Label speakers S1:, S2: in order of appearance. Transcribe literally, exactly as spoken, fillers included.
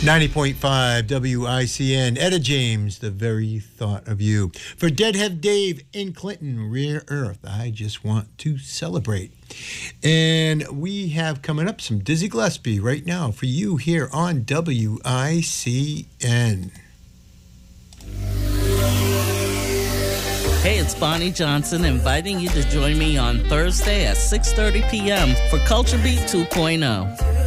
S1: ninety point five W I C N. Etta James, the very thought of you. For Deadhead Dave in Clinton, Rare Earth, I just want to celebrate. And we have coming up some Dizzy Gillespie right now for you here on W I C N.
S2: Hey, it's Bonnie Johnson inviting you to join me on Thursday at six thirty p.m. for Culture Beat two point oh.